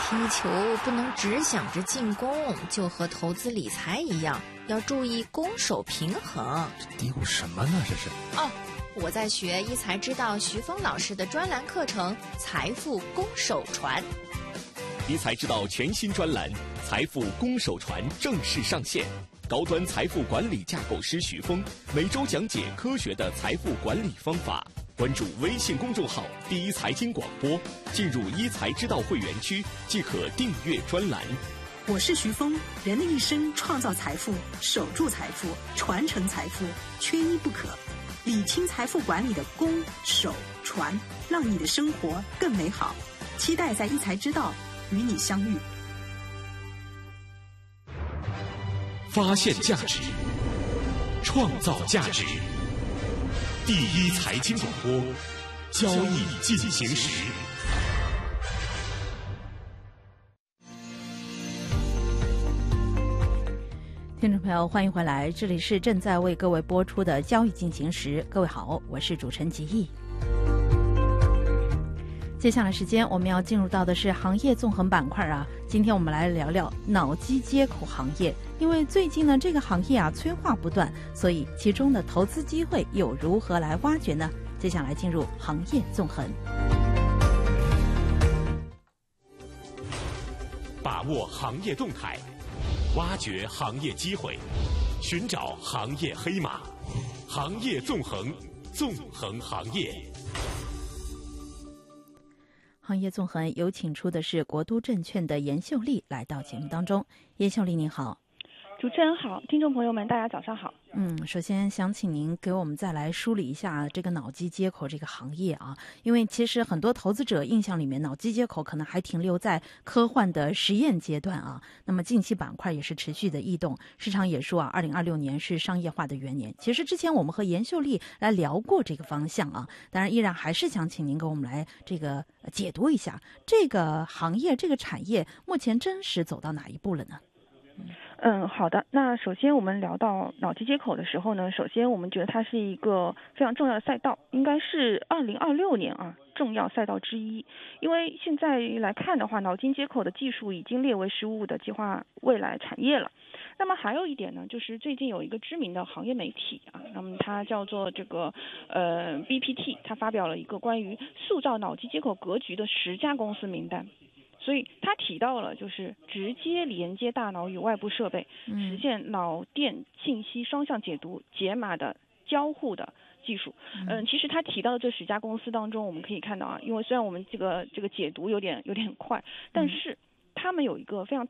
踢球不能只想着进攻，就和投资理财一样，要注意攻守平衡。 嘀咕什么呢？这是我在学一才知道徐峰老师的专栏课程《财富攻守传》。 一才知道全新专栏《财富攻守传》正式上线。高端财富管理架构师徐峰每周讲解科学的财富管理方法。关注微信公众号“第一财经广播”，进入一才知道会员区即可订阅专栏。 我是徐峰，人的一生创造财富、守住财富、传承财富，缺一不可。理清财富管理的攻、守、传，让你的生活更美好。期待在一才知道与你相遇。 发现价值，创造价值。第一财经广播，交易进行时。 听众朋友，欢迎回来，这里是正在为各位播出的交易进行时。各位好，我是主持人吉毅。接下来时间我们要进入到的是行业纵横板块啊。今天我们来聊聊脑机接口行业，因为最近呢这个行业啊催化不断，所以其中的投资机会又如何来挖掘呢？接下来进入行业纵横， 把握行业动态，挖掘行业机会，寻找行业黑马，行业纵横，纵横行业。 行业纵横有请出的是国都证券的严秀丽来到节目当中。严秀丽您好。 主持人好，听众朋友们大家早上好。 首先想请您给我们再来梳理一下这个脑机接口这个行业啊，因为其实很多投资者印象里面脑机接口可能还停留在科幻的实验阶段啊。那么近期板块也是持续的异动，市场也说2026年是商业化的元年。其实之前我们和严秀丽来聊过这个方向啊，当然依然还是想请您给我们来这个解读一下这个行业这个产业目前真实走到哪一步了呢？ 好的。那首先我们聊到脑机接口的时候呢，首先我们觉得它是一个非常重要的赛道，应该是2026年重要赛道之一。因为现在来看的话，脑机接口的技术已经列为15的计划未来产业了。那么还有一点呢，就是最近有一个知名的行业媒体那么它叫做这个BPT， 它发表了一个关于塑造脑机接口格局的10家公司名单。所以他提到了就是直接连接大脑与外部设备，实现脑电信息双向解读解码的交互的技术。其实他提到的这10家公司当中，我们可以看到因为虽然我们这个解读有点快，但是他们有一个非常